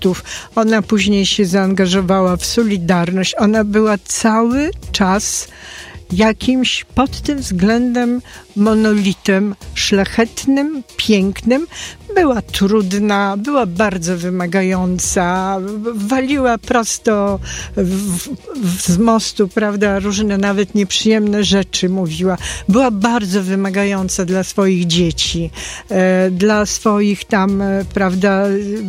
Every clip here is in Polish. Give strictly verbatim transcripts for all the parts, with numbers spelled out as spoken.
komunistów. Ona później się zaangażowała w Solidarność. Ona była cały czas jakimś pod tym względem monolitem szlachetnym, pięknym. Była trudna, była bardzo wymagająca, waliła prosto w, w, z mostu, prawda, różne nawet nieprzyjemne rzeczy mówiła. Była bardzo wymagająca dla swoich dzieci, e, dla swoich tam, e, prawda,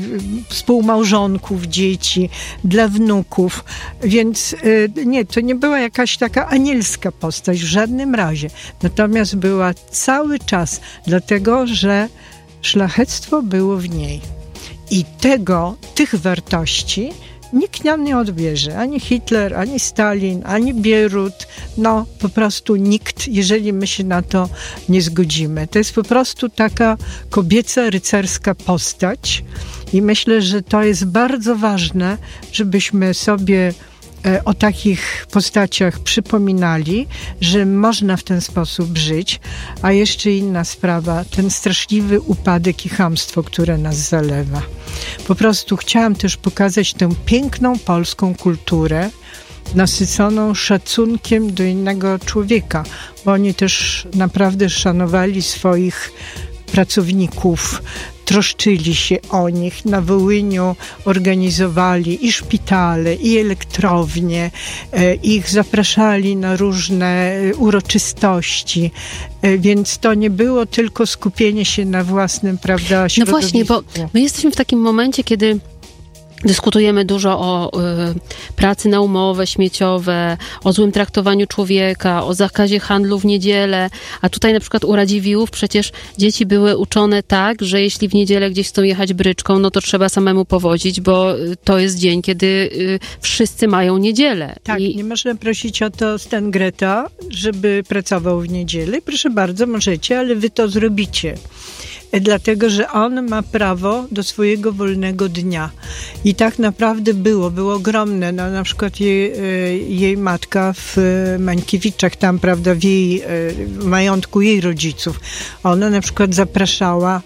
współmałżonków dzieci, dla wnuków. Więc e, nie, to nie była jakaś taka anielska postać w żadnym razie. Natomiast była cały czas, dlatego że szlachectwo było w niej. I tego, tych wartości nikt nam nie odbierze. Ani Hitler, ani Stalin, ani Bierut. No, po prostu nikt, jeżeli my się na to nie zgodzimy. To jest po prostu taka kobieca, rycerska postać. I myślę, że to jest bardzo ważne, żebyśmy sobie o takich postaciach przypominali, że można w ten sposób żyć, a jeszcze inna sprawa, ten straszliwy upadek i chamstwo, które nas zalewa. Po prostu chciałam też pokazać tę piękną polską kulturę, nasyconą szacunkiem do innego człowieka, bo oni też naprawdę szanowali swoich pracowników, troszczyli się o nich. Na Wołyniu organizowali i szpitale, i elektrownie, e, ich zapraszali na różne uroczystości, e, więc to nie było tylko skupienie się na własnym, prawda, środowisku. No właśnie, bo my jesteśmy w takim momencie, kiedy dyskutujemy dużo o y, pracy na umowę śmieciowe, o złym traktowaniu człowieka, o zakazie handlu w niedzielę, a tutaj na przykład u Radziwiłłów przecież dzieci były uczone tak, że jeśli w niedzielę gdzieś chcą jechać bryczką, no to trzeba samemu powozić, bo to jest dzień, kiedy y, wszyscy mają niedzielę. Tak, I... nie można prosić o to Stan Greta, żeby pracował w niedzielę. Proszę bardzo, możecie, ale wy to zrobicie. Dlatego, że on ma prawo do swojego wolnego dnia. I tak naprawdę było, było ogromne. No, na przykład jej, jej matka w Mańkiewiczach, tam, prawda, w jej w majątku jej rodziców, ona na przykład zapraszała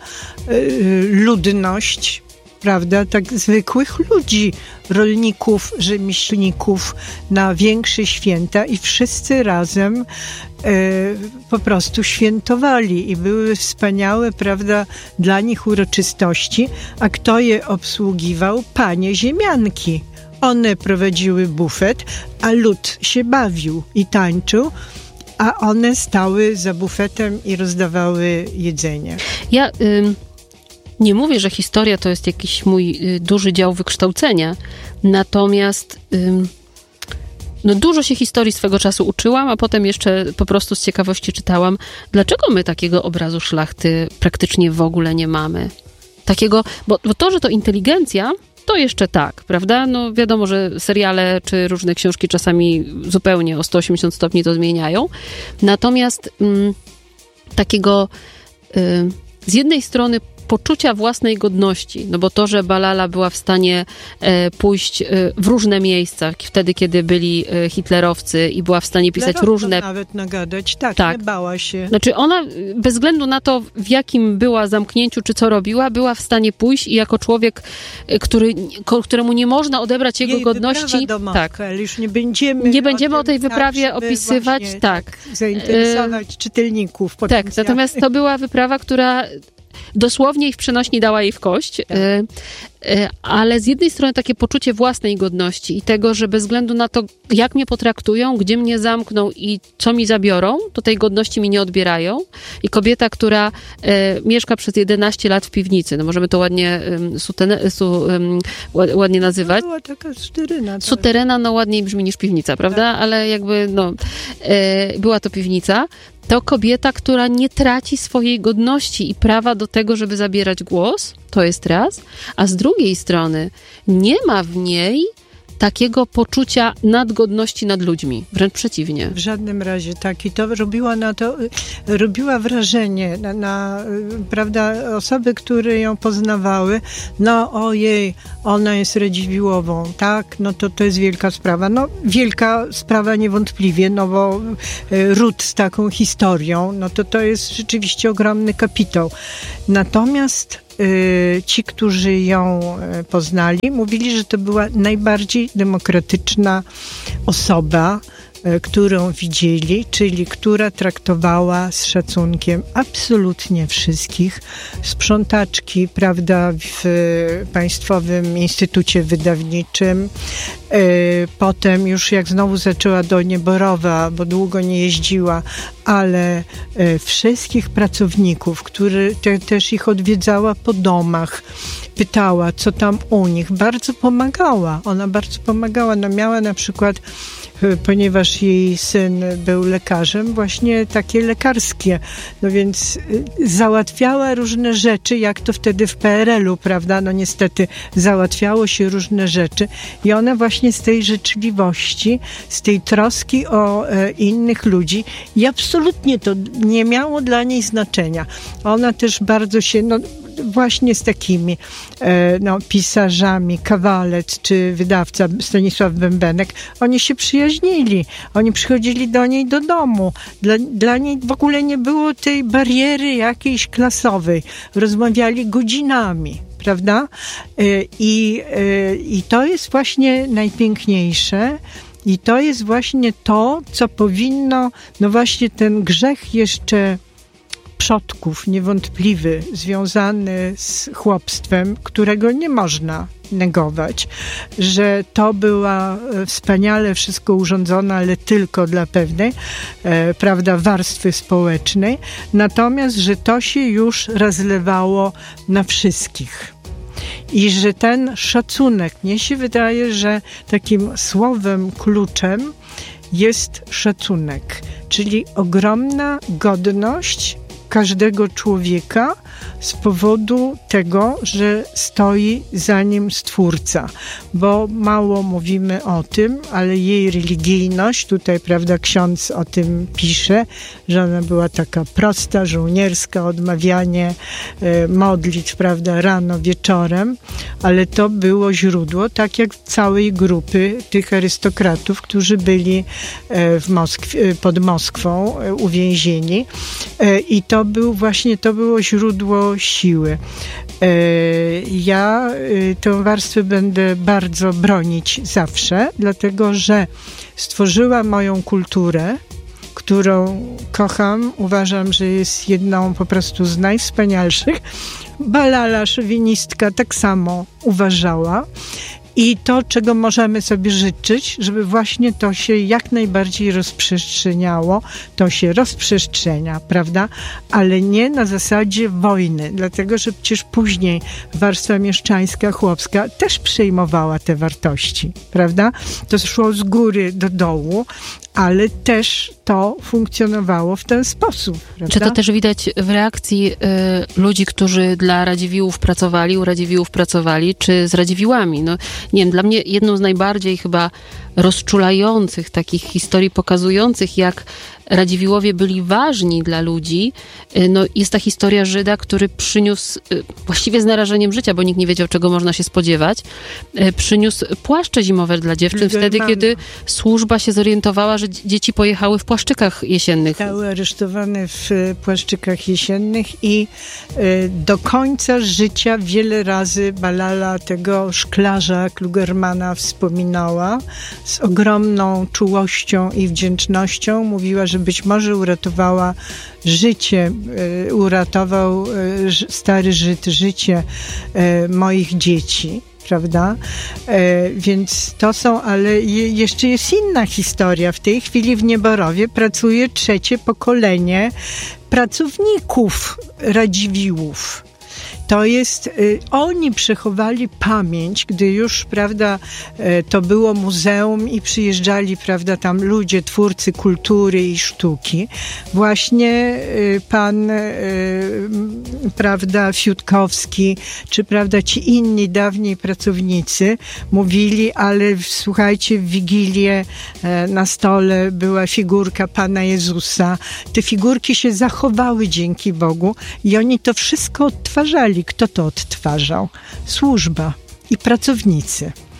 ludność, prawda, tak zwykłych ludzi, rolników, rzemieślników na większe święta i wszyscy razem e, po prostu świętowali i były wspaniałe, prawda, dla nich uroczystości, a kto je obsługiwał? Panie ziemianki. One prowadziły bufet, a lud się bawił i tańczył, a one stały za bufetem i rozdawały jedzenie. Ja... Ym... Nie mówię, że historia to jest jakiś mój y, duży dział wykształcenia, natomiast y, no dużo się historii swego czasu uczyłam, a potem jeszcze po prostu z ciekawości czytałam, dlaczego my takiego obrazu szlachty praktycznie w ogóle nie mamy. Takiego, bo, bo to, że to inteligencja, to jeszcze tak, prawda? No wiadomo, że seriale czy różne książki czasami zupełnie o sto osiemdziesiąt stopni to zmieniają, natomiast y, takiego y, z jednej strony poczucia własnej godności, no bo to, że Balala była w stanie e, pójść e, w różne miejsca, wtedy, kiedy byli e, hitlerowcy i była w stanie pisać Hitlerowców różne... nawet nagadać, tak, tak, nie bała się. Znaczy ona, bez względu na to, w jakim była zamknięciu, czy co robiła, była w stanie pójść i jako człowiek, który, któremu nie można odebrać jego Jej godności... Domowa, tak, ale już nie będziemy, nie będziemy o, o tej tym, wyprawie tak, opisywać, tak. tak. Zainteresować e... czytelników. Tak, natomiast to była wyprawa, która dosłownie ich w przenośni dała jej w kość, tak. y, y, ale z jednej strony takie poczucie własnej godności i tego, że bez względu na to, jak mnie potraktują, gdzie mnie zamkną i co mi zabiorą, to tej godności mi nie odbierają. I kobieta, która y, mieszka przez jedenaście lat w piwnicy, no możemy to ładnie y, sutene, su, y, ładnie nazywać. To była taka suterena. Tak. Suterena, no ładniej brzmi niż piwnica, prawda? Tak. Ale jakby, no, y, była to piwnica. To kobieta, która nie traci swojej godności i prawa do tego, żeby zabierać głos, to jest raz, a z drugiej strony nie ma w niej takiego poczucia nadgodności nad ludźmi, wręcz przeciwnie. W żadnym razie tak. I to robiła na to, robiła wrażenie na, na prawda, osoby, które ją poznawały. No ojej, ona jest Radziwiłłową, tak? No to to jest wielka sprawa. No wielka sprawa niewątpliwie, no bo ród z taką historią, no to to jest rzeczywiście ogromny kapitał. Natomiast ci, którzy ją poznali, mówili, że to była najbardziej demokratyczna osoba, którą widzieli, czyli która traktowała z szacunkiem absolutnie wszystkich. Sprzątaczki, prawda, w Państwowym Instytucie Wydawniczym. Potem już jak znowu zaczęła do Nieborowa, bo długo nie jeździła, ale wszystkich pracowników, którzy te, też ich odwiedzała po domach, pytała, co tam u nich. Bardzo pomagała. Ona bardzo pomagała. No miała na przykład, ponieważ jej syn był lekarzem, właśnie takie lekarskie. No więc załatwiała różne rzeczy, jak to wtedy w P R L u, prawda? No niestety załatwiało się różne rzeczy i ona właśnie z tej życzliwości, z tej troski o e, innych ludzi i absolutnie to nie miało dla niej znaczenia. Ona też bardzo się, no właśnie z takimi e, no, pisarzami, Kawalec czy wydawca Stanisław Bębenek, oni się przyjaźnili. Oni przychodzili do niej do domu. Dla, dla niej w ogóle nie było tej bariery jakiejś klasowej. Rozmawiali godzinami, prawda? E, i, e, I to jest właśnie najpiękniejsze. I to jest właśnie to, co powinno, no właśnie ten grzech jeszcze przodków niewątpliwy, związany z chłopstwem, którego nie można negować, że to była wspaniale wszystko urządzone, ale tylko dla pewnej, e, prawda, warstwy społecznej, natomiast, że to się już rozlewało na wszystkich. I że ten szacunek, mnie się wydaje, że takim słowem kluczem jest szacunek, czyli ogromna godność każdego człowieka z powodu tego, że stoi za nim Stwórca. Bo mało mówimy o tym, ale jej religijność, tutaj, prawda, ksiądz o tym pisze, że ona była taka prosta, żołnierska, odmawianie e, modlitw, prawda, rano, wieczorem, ale to było źródło, tak jak całej grupy tych arystokratów, którzy byli e, w Moskwie, pod Moskwą e, uwięzieni e, i to był właśnie, to było źródło siły. Ja tę warstwę będę bardzo bronić zawsze, dlatego że stworzyła moją kulturę, którą kocham. Uważam, że jest jedną po prostu z najwspanialszych. Balala, szowinistka, tak samo uważała. I to, czego możemy sobie życzyć, żeby właśnie to się jak najbardziej rozprzestrzeniało, to się rozprzestrzenia, prawda? Ale nie na zasadzie wojny, dlatego że przecież później warstwa mieszczańska, chłopska też przejmowała te wartości, prawda? To szło z góry do dołu, ale też to funkcjonowało w ten sposób, prawda? Czy to też widać w reakcji y, ludzi, którzy dla Radziwiłłów pracowali, u Radziwiłłów pracowali, czy z Radziwiłłami? No, nie wiem, dla mnie jedną z najbardziej chyba rozczulających takich historii pokazujących, jak Radziwiłłowie byli ważni dla ludzi, no jest ta historia Żyda, który przyniósł, właściwie z narażeniem życia, bo nikt nie wiedział, czego można się spodziewać, przyniósł płaszcze zimowe dla dziewczyn wtedy, kiedy służba się zorientowała, że dzieci pojechały w płaszczykach jesiennych. Zostały aresztowane w płaszczykach jesiennych i do końca życia wiele razy Balala tego szklarza Klugermana wspominała z ogromną czułością i wdzięcznością. Mówiła, że być może uratowała życie, uratował stary Żyd życie moich dzieci, prawda? Więc to są, ale jeszcze jest inna historia. W tej chwili w Nieborowie pracuje trzecie pokolenie pracowników Radziwiłłów. To jest, y, oni przechowali pamięć, gdy już, prawda, y, to było muzeum i przyjeżdżali, prawda, tam ludzie, twórcy kultury i sztuki. Właśnie y, pan, y, prawda, Fiutkowski, czy, prawda, ci inni dawniej pracownicy mówili, ale słuchajcie, w Wigilię y, na stole była figurka Pana Jezusa. Te figurki się zachowały dzięki Bogu i oni to wszystko odtwarzali. Kto to odtwarzał? Służba i pracownicy.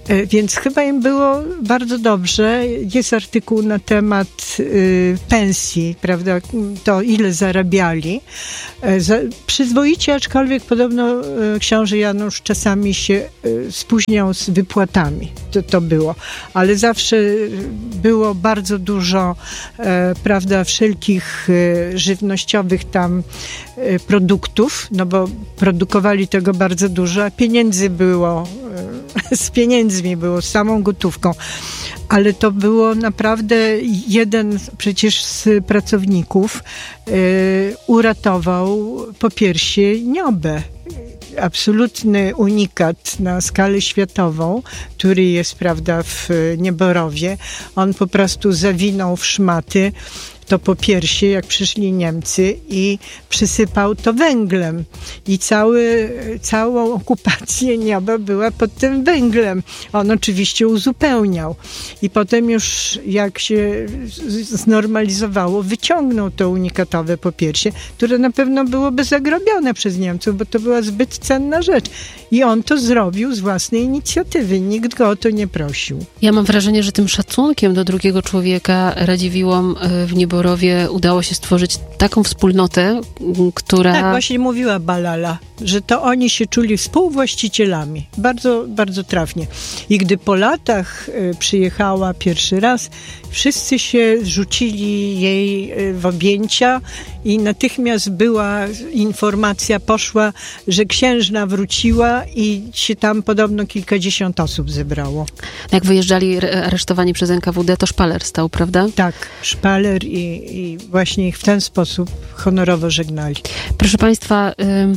Więc chyba im było bardzo dobrze. Jest artykuł na temat pensji, prawda, to ile zarabiali. Przyzwoicie, aczkolwiek podobno książę Janusz czasami się spóźniał z wypłatami. To, to było. Ale zawsze było bardzo dużo, prawda, wszelkich żywnościowych tam produktów, no bo produkowali tego bardzo dużo, a pieniędzy było, z pieniędzmi było, z samą gotówką. Ale to było naprawdę jeden przecież z pracowników y, uratował po piersi Niobę. Absolutny unikat na skalę światową, który jest, prawda, w Nieborowie. On po prostu zawinął w szmaty to po piersi, jak przyszli Niemcy, i przysypał to węglem. I cały, całą okupację Nioba była pod tym węglem. On oczywiście uzupełniał. I potem już, jak się znormalizowało, wyciągnął to unikatowe popiersie, które na pewno byłoby zagrobione przez Niemców, bo to była zbyt cenna rzecz. I on to zrobił z własnej inicjatywy. Nikt go o to nie prosił. Ja mam wrażenie, że tym szacunkiem do drugiego człowieka Radziwiłłom w Nieborowie udało się stworzyć taką wspólnotę, która... Tak, właśnie mówiła Balala, że to oni się czuli współwłaścicielami. Bardzo, bardzo trafnie. I gdy po latach przyjechała pierwszy raz, wszyscy się rzucili jej w objęcia i natychmiast była informacja, poszła, że księżna wróciła i się tam podobno kilkadziesiąt osób zebrało. Jak wyjeżdżali aresztowani przez N K W D, to szpaler stał, prawda? Tak, szpaler i, i właśnie ich w ten sposób honorowo żegnali. Proszę Państwa,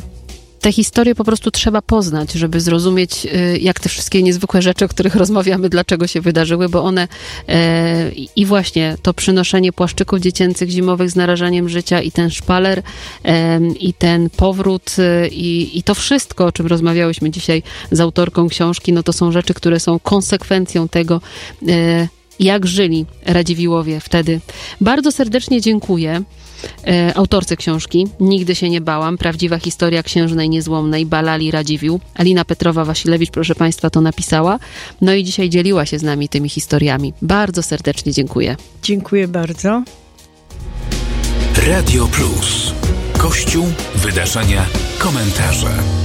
te historie po prostu trzeba poznać, żeby zrozumieć, jak te wszystkie niezwykłe rzeczy, o których rozmawiamy, dlaczego się wydarzyły, bo one e, i właśnie to przynoszenie płaszczyków dziecięcych zimowych z narażaniem życia i ten szpaler e, i ten powrót e, i, i to wszystko, o czym rozmawiałyśmy dzisiaj z autorką książki, no to są rzeczy, które są konsekwencją tego, e, jak żyli Radziwiłłowie wtedy. Bardzo serdecznie dziękuję e, autorce książki Nigdy się nie bałam. Prawdziwa historia księżnej niezłomnej Balali Radziwiłł. Alina Petrowa-Wasilewicz, proszę Państwa, to napisała. No i dzisiaj dzieliła się z nami tymi historiami. Bardzo serdecznie dziękuję. Dziękuję bardzo. Radio Plus. Kościół, wydarzenia, komentarze.